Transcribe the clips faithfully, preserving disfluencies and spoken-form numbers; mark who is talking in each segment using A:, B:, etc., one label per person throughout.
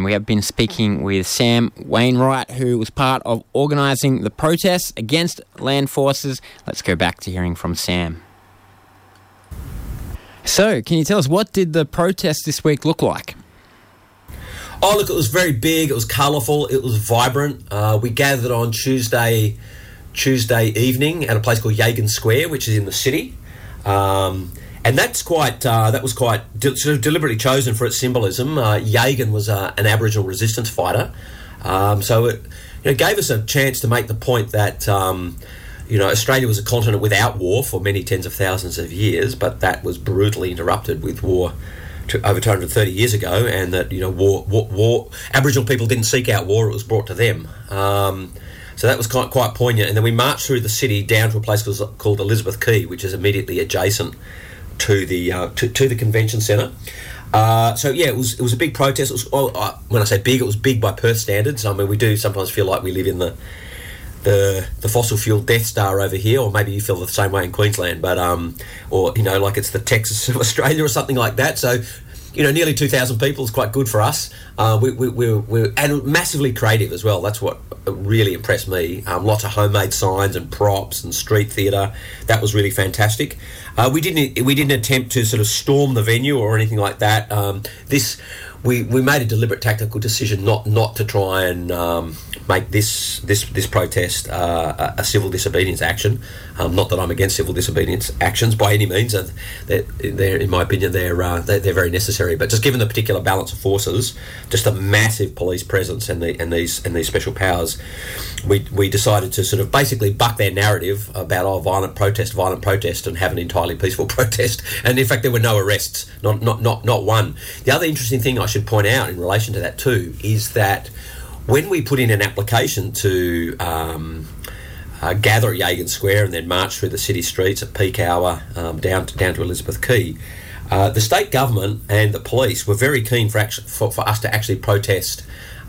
A: we have been speaking with Sam Wainwright, who was part of organising the protests against land forces. Let's go back to hearing from Sam. So, can you tell us, what did the protest this week look like?
B: Oh, look, it was very big, it was colourful, it was vibrant. Uh, we gathered on Tuesday Tuesday evening at a place called Yagan Square, which is in the city. Um, and that's quite, uh, that was quite de- sort of deliberately chosen for its symbolism. Uh, Yagan was uh, an Aboriginal resistance fighter. Um, so it you know, gave us a chance to make the point that, um, you know, Australia was a continent without war for many tens of thousands of years, but that was brutally interrupted with war to over two hundred thirty years ago, and that, you know, war, war, war Aboriginal people didn't seek out war, it was brought to them. Um, so that was quite, quite poignant. And then we marched through the city down to a place called, called Elizabeth Quay, which is immediately adjacent to the uh, to, to the convention centre. Uh, so yeah, it was it was a big protest. It was, well, uh, when I say big, it was big by Perth standards. I mean, we do sometimes feel like we live in the the the fossil fuel Death Star over here, or maybe you feel the same way in Queensland, but um, or you know, like it's the Texas of Australia or something like that. So, you know, nearly two thousand people is quite good for us. Uh, we, we, we're, we're and massively creative as well. That's what really impressed me. Um, lots of homemade signs and props and street theatre. That was really fantastic. Uh, we didn't we didn't attempt to sort of storm the venue or anything like that. Um, this we, we made a deliberate tactical decision not not to try and um, make this this this protest uh, a, a civil disobedience action. Um, not that I'm against civil disobedience actions by any means. Uh, they're, they're in my opinion, they're, uh, they're they're very necessary. But just given the particular balance of forces, just a massive police presence and the and these and these special powers, we we decided to sort of basically buck their narrative about oh violent protest, violent protest, and have an entirely peaceful protest. And in fact, there were no arrests, not not not not one. The other interesting thing I should point out in relation to that too is that when we put in an application to um, uh, gather at Yagan Square and then march through the city streets at peak hour um, down to down to Elizabeth Quay, uh, the state government and the police were very keen for, action, for, for us to actually protest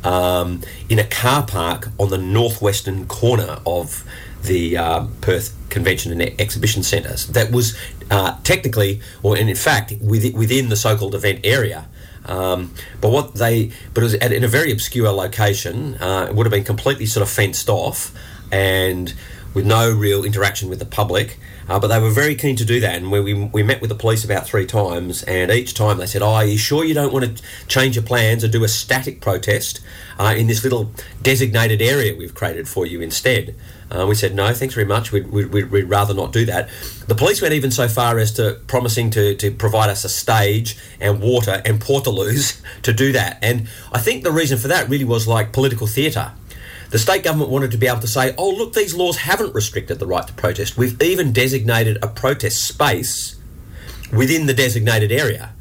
B: um, in a car park on the northwestern corner of the uh, Perth Convention and Exhibition Centres. That was uh, technically, or and in fact, within, within the so-called event area. Um, but what they, but it was at, in a very obscure location. Uh, it would have been completely sort of fenced off, and with no real interaction with the public. Uh, but they were very keen to do that, and we, we we met with the police about three times, and each time they said, "Oh, are you sure you don't want to change your plans and do a static protest uh, in this little designated area we've created for you instead?" Uh, we said, no, thanks very much, we'd, we'd, we'd rather not do that. The police went even so far as to promising to, to provide us a stage and water and portaloos to do that. And I think the reason for that really was like political theatre. The state government wanted to be able to say, oh, look, these laws haven't restricted the right to protest. We've even designated a protest space within the designated area.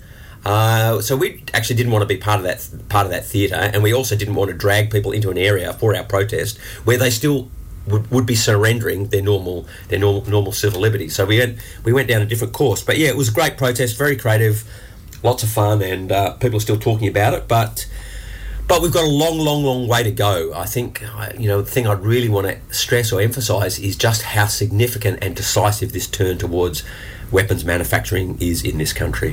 B: Uh, so we actually didn't want to be part of that part of that theatre, and we also didn't want to drag people into an area for our protest where they still Would, would be surrendering their normal their normal normal civil liberties. So we went we went down a different course. But yeah, it was a great protest, very creative, lots of fun, and uh, people are still talking about it. But but we've got a long, long, long way to go. I think you know the thing I'd really want to stress or emphasise is just how significant and decisive this turn towards weapons manufacturing is in this country.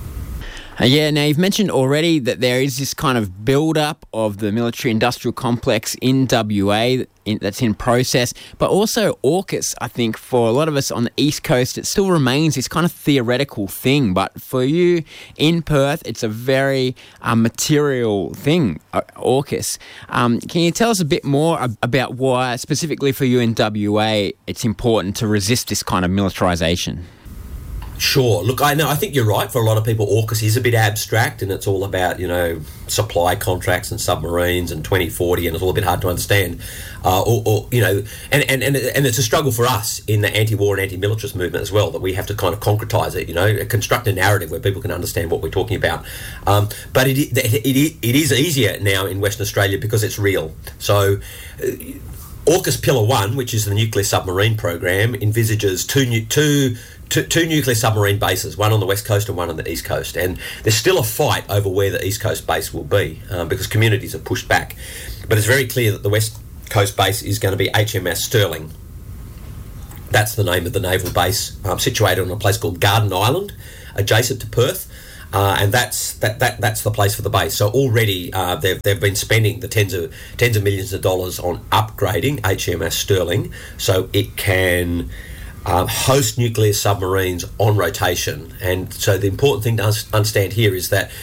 A: Uh, yeah, now you've mentioned already that there is this kind of build-up of the military-industrial complex in W A in, that's in process, but also AUKUS, I think, for a lot of us on the East Coast, it still remains this kind of theoretical thing, but for you in Perth, it's a very uh, material thing, uh, AUKUS. Um, can you tell us a bit more ab- about why, specifically for you in W A, it's important to resist this kind of militarisation?
B: Sure. Look, I know. I think you're right. For a lot of people, AUKUS is a bit abstract, and it's all about, you know, supply contracts and submarines and twenty forty, and it's all a bit hard to understand. Uh, or, or, you know, and, and, and, and it's a struggle for us in the anti-war and anti-militarist movement as well, that we have to kind of concretise it, you know, construct a narrative where people can understand what we're talking about. Um, but it, it, it, it is easier now in Western Australia because it's real. So uh, AUKUS Pillar One, which is the nuclear submarine program, envisages two new, two Two, two nuclear submarine bases, one on the west coast and one on the east coast, and there's still a fight over where the east coast base will be um, because communities have pushed back. But it's very clear that the west coast base is going to be H M S Stirling. That's the name of the naval base, um, situated on a place called Garden Island, adjacent to Perth. Uh, and that's that, that that's the place for the base. So already uh, they've they've been spending the tens of tens of millions of dollars on upgrading H M S Sterling so it can uh, host nuclear submarines on rotation. And so the important thing to un- understand here is that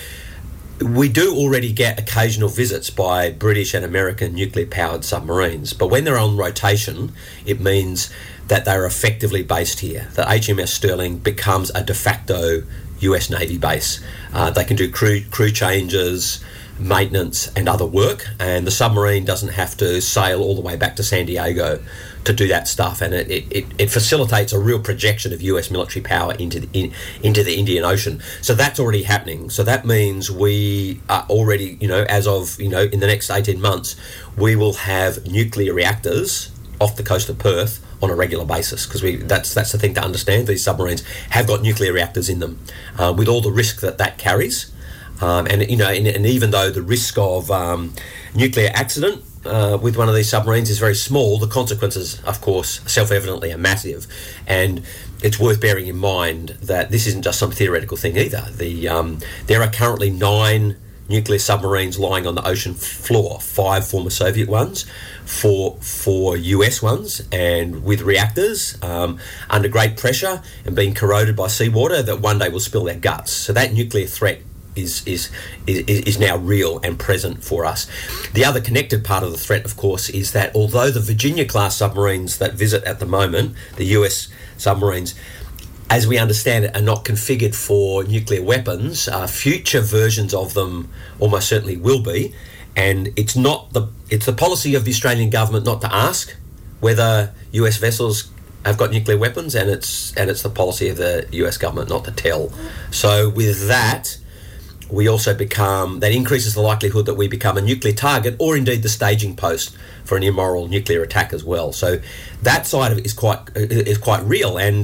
B: we do already get occasional visits by British and American nuclear-powered submarines, but when they're on rotation, it means that they're effectively based here. That H M S Sterling becomes a de facto U S Navy base. Uh, they can do crew crew changes, maintenance and other work, and the submarine doesn't have to sail all the way back to San Diego to do that stuff, and it, it, it facilitates a real projection of U S military power into the in, into the Indian Ocean. So that's already happening. So that means we are already, you know, as of, you know, in the next eighteen months, we will have nuclear reactors off the coast of Perth on a regular basis, because we that's that's the thing to understand. These submarines have got nuclear reactors in them, uh, with all the risk that that carries. Um, and you know, and, and even though the risk of um, nuclear accident uh, with one of these submarines is very small, the consequences, of course, self-evidently are massive. And it's worth bearing in mind that this isn't just some theoretical thing either. The um, there are currently nine nuclear submarines lying on the ocean floor, five former Soviet ones, four, four U S ones, and with reactors um, under great pressure and being corroded by seawater that one day will spill their guts. So that nuclear threat Is, is is is now real and present for us. The other connected part of the threat, of course, is that although the Virginia-class submarines that visit at the moment, the U S submarines, as we understand it, are not configured for nuclear weapons, uh, future versions of them almost certainly will be, and it's not the it's the policy of the Australian government not to ask whether U S vessels have got nuclear weapons, and it's and it's the policy of the U S government not to tell. So with that, we also become, that increases the likelihood that we become a nuclear target, or indeed the staging post for an immoral nuclear attack as well. So that side of it is quite is quite real. And,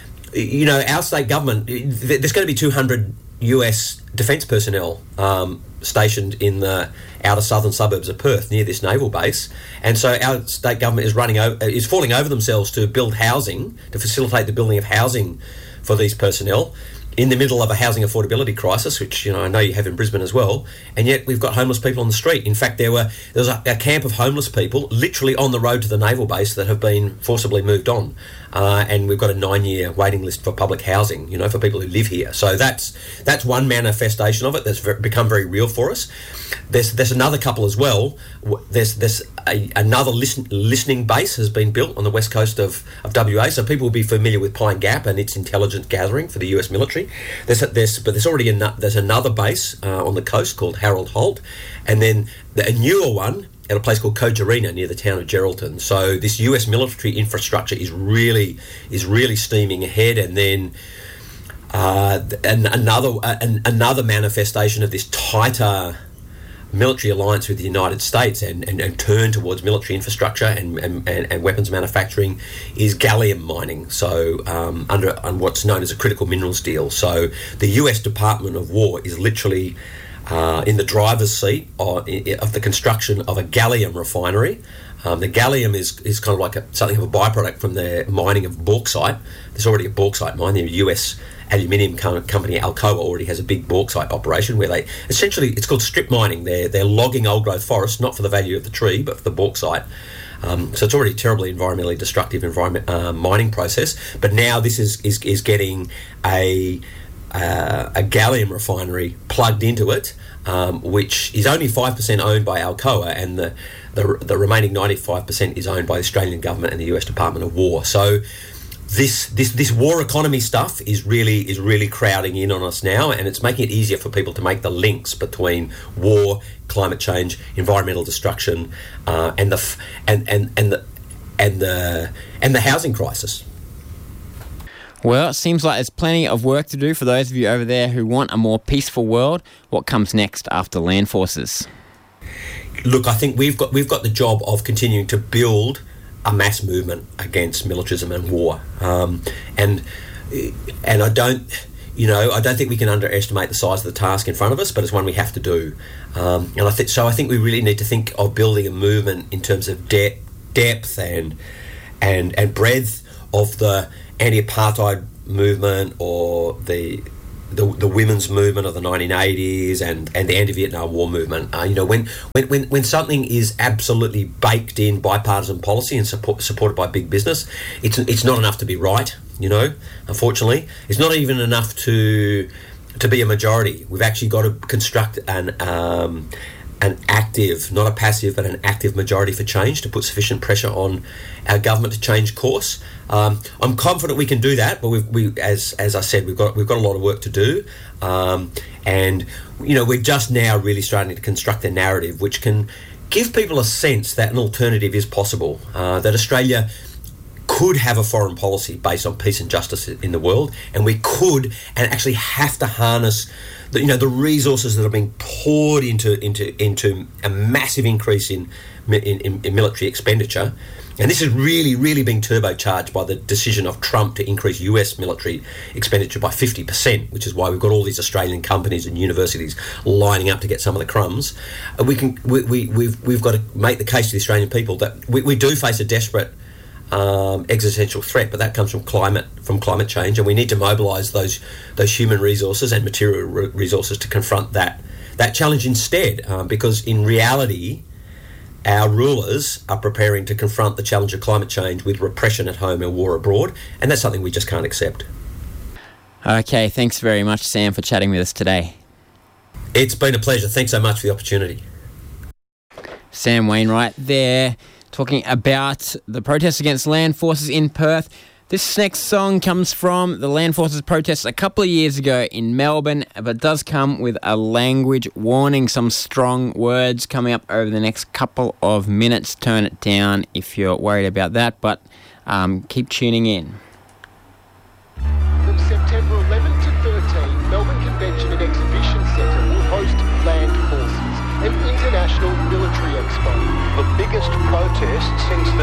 B: you know, our state government, there's going to be two hundred U S defence personnel um, stationed in the outer southern suburbs of Perth near this naval base, and so our state government is running over, is falling over themselves to build housing, to facilitate the building of housing for these personnel, in the middle of a housing affordability crisis, which, you know, I know you have in Brisbane as well, and yet we've got homeless people on the street. In fact, there were there was a, a camp of homeless people literally on the road to the naval base that have been forcibly moved on, uh, and we've got a nine-year waiting list for public housing, you know, for people who live here. So that's that's one manifestation of it that's very, become very real for us. There's there's another couple as well. There's there's a, another listen, listening base has been built on the west coast of, of W A, so people will be familiar with Pine Gap and its intelligence gathering for the U S military. There's, there's but there's already a, there's another base uh, on the coast called Harold Holt, and then the, a newer one at a place called Kojarina near the town of Geraldton. So this U S military infrastructure is really is really steaming ahead, and then uh, and another uh, an, another manifestation of this tighter military alliance with the United States and, and, and turn towards military infrastructure and, and, and weapons manufacturing is gallium mining, so um, under on what's known as a critical minerals deal. So the U S Department of War is literally uh, in the driver's seat of, of the construction of a gallium refinery. Um, the gallium is, is kind of like a, something of a byproduct from the mining of bauxite. There's already a bauxite mine. The U S aluminium company Alcoa already has a big bauxite operation where they essentially, it's called strip mining. They're they're logging old growth forests, not for the value of the tree, but for the bauxite. Um, so it's already a terribly environmentally destructive environment uh, mining process. But now this is is, is getting a uh, a gallium refinery plugged into it, um, which is only five percent owned by Alcoa, and the, the the remaining ninety-five percent is owned by the Australian government and the U S Department of War. So This this this war economy stuff is really is really crowding in on us now, and it's making it easier for people to make the links between war, climate change, environmental destruction, uh, and the f- and, and and the and the and the housing crisis.
A: Well, it seems like there's plenty of work to do for those of you over there who want a more peaceful world. What comes next after Land Forces?
B: Look, I think we've got we've got the job of continuing to build a mass movement against militarism and war, um, and and I don't, you know, I don't think we can underestimate the size of the task in front of us, but it's one we have to do. Um, and I think so. I think we really need to think of building a movement in terms of de- depth and and and breadth of the anti-apartheid movement, or the the, the women's movement of the nineteen eighties and, and the anti-Vietnam War movement. Uh, you know, when, when, when, when something is absolutely baked in bipartisan policy and support, supported by big business, it's it's not enough to be right, you know, unfortunately. It's not even enough to to be a majority. We've actually got to construct an um, an active, not a passive, but an active majority for change to put sufficient pressure on our government to change course. Um, I'm confident we can do that, but we've, we, as as I said, we've got we've got a lot of work to do, um, and you know we're just now really starting to construct a narrative which can give people a sense that an alternative is possible, uh, that Australia could have a foreign policy based on peace and justice in the world, and we could and actually have to harness the, you know, the resources that are being poured into into into a massive increase in in, in military expenditure. And this is really, really being turbocharged by the decision of Trump to increase U S military expenditure by fifty percent, which is why we've got all these Australian companies and universities lining up to get some of the crumbs. And we can, we, we, we've we've got to make the case to the Australian people that we, we do face a desperate um, existential threat, but that comes from climate from climate change, and we need to mobilise those those human resources and material re- resources to confront that that challenge instead, um, because in reality, our rulers are preparing to confront the challenge of climate change with repression at home and war abroad, and that's something we just can't accept.
A: Okay, thanks very much, Sam, for chatting with us today.
B: It's been a pleasure. Thanks so much for the opportunity.
A: Sam Wainwright there, talking about the protests against land forces in Perth. This next song comes from the Land Forces protests a couple of years ago in Melbourne, but it does come with a language warning, some strong words coming up over the next couple of minutes. Turn it down if you're worried about that, but um, keep tuning in.
C: From September eleventh to thirteenth, Melbourne Convention and Exhibition Centre will host Land Forces, an international military expo.
D: The biggest protest since